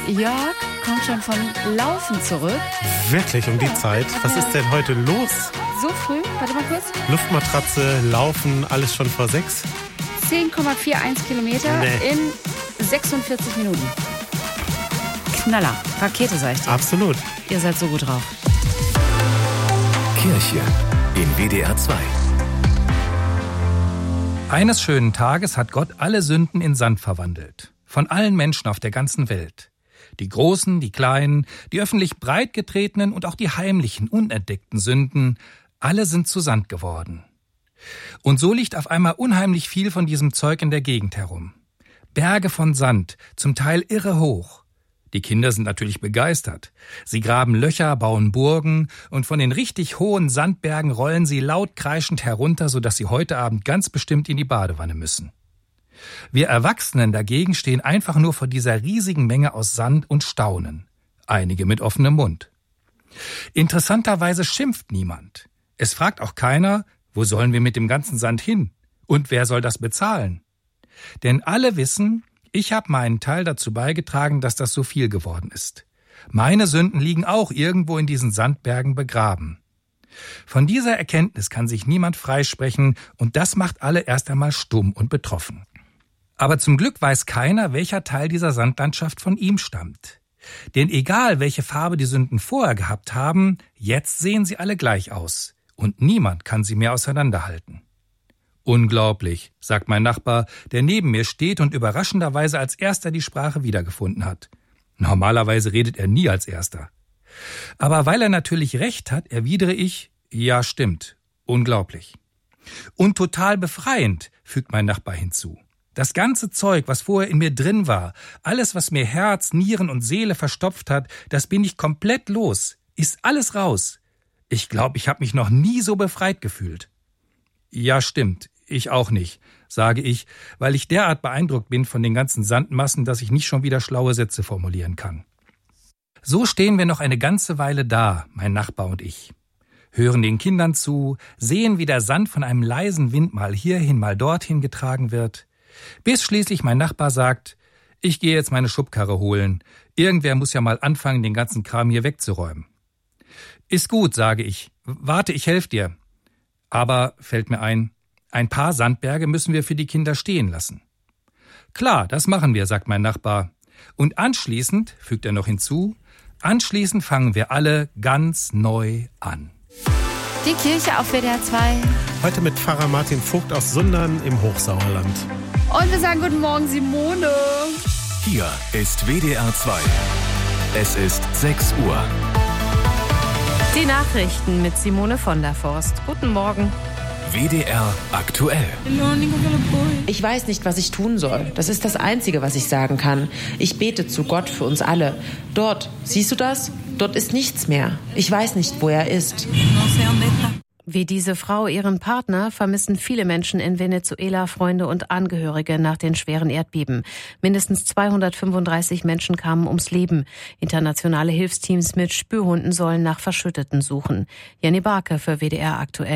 Jörg kommt schon vom Laufen zurück. Wirklich, um die Zeit? Was ist denn heute los? So früh? Warte mal kurz. Luftmatratze, Laufen, alles schon vor 6? 10,41 Kilometer in 46 Minuten. Knaller. Rakete, sag ich dir. Absolut. Ihr seid so gut drauf. Kirche in WDR 2. Eines schönen Tages hat Gott alle Sünden in Sand verwandelt. Von allen Menschen auf der ganzen Welt. Die großen, die kleinen, die öffentlich breitgetretenen und auch die heimlichen, unentdeckten Sünden, alle sind zu Sand geworden. Und so liegt auf einmal unheimlich viel von diesem Zeug in der Gegend herum. Berge von Sand, zum Teil irre hoch. Die Kinder sind natürlich begeistert. Sie graben Löcher, bauen Burgen und von den richtig hohen Sandbergen rollen sie laut kreischend herunter, sodass sie heute Abend ganz bestimmt in die Badewanne müssen. Wir Erwachsenen dagegen stehen einfach nur vor dieser riesigen Menge aus Sand und staunen. Einige mit offenem Mund. Interessanterweise schimpft niemand. Es fragt auch keiner, wo sollen wir mit dem ganzen Sand hin? Und wer soll das bezahlen? Denn alle wissen, ich habe meinen Teil dazu beigetragen, dass das so viel geworden ist. Meine Sünden liegen auch irgendwo in diesen Sandbergen begraben. Von dieser Erkenntnis kann sich niemand freisprechen und das macht alle erst einmal stumm und betroffen. Aber zum Glück weiß keiner, welcher Teil dieser Sandlandschaft von ihm stammt. Denn egal, welche Farbe die Sünden vorher gehabt haben, jetzt sehen sie alle gleich aus. Und niemand kann sie mehr auseinanderhalten. Unglaublich, sagt mein Nachbar, der neben mir steht und überraschenderweise als Erster die Sprache wiedergefunden hat. Normalerweise redet er nie als Erster. Aber weil er natürlich recht hat, erwidere ich, ja stimmt, unglaublich. Und total befreiend, fügt mein Nachbar hinzu. Das ganze Zeug, was vorher in mir drin war, alles, was mir Herz, Nieren und Seele verstopft hat, das bin ich komplett los, ist alles raus. Ich glaube, ich habe mich noch nie so befreit gefühlt. Ja, stimmt, ich auch nicht, sage ich, weil ich derart beeindruckt bin von den ganzen Sandmassen, dass ich nicht schon wieder schlaue Sätze formulieren kann. So stehen wir noch eine ganze Weile da, mein Nachbar und ich. Hören den Kindern zu, sehen, wie der Sand von einem leisen Wind mal hierhin, mal dorthin getragen wird, bis schließlich mein Nachbar sagt, ich gehe jetzt meine Schubkarre holen. Irgendwer muss ja mal anfangen, den ganzen Kram hier wegzuräumen. Ist gut, sage ich. Warte, ich helfe dir. Aber, fällt mir ein paar Sandberge müssen wir für die Kinder stehen lassen. Klar, das machen wir, sagt mein Nachbar. Und anschließend, fügt er noch hinzu, anschließend fangen wir alle ganz neu an. Die Kirche auf WDR 2. Heute mit Pfarrer Martin Vogt aus Sundern im Hochsauerland. Und wir sagen guten Morgen, Simone. Hier ist WDR 2. Es ist 6 Uhr. Die Nachrichten mit Simone von der Forst. Guten Morgen. WDR aktuell. Ich weiß nicht, was ich tun soll. Das ist das Einzige, was ich sagen kann. Ich bete zu Gott für uns alle. Dort, siehst du das? Dort ist nichts mehr. Ich weiß nicht, wo er ist. Wie diese Frau ihren Partner vermissen viele Menschen in Venezuela Freunde und Angehörige nach den schweren Erdbeben. Mindestens 235 Menschen kamen ums Leben. Internationale Hilfsteams mit Spürhunden sollen nach Verschütteten suchen. Jenny Barke für WDR aktuell.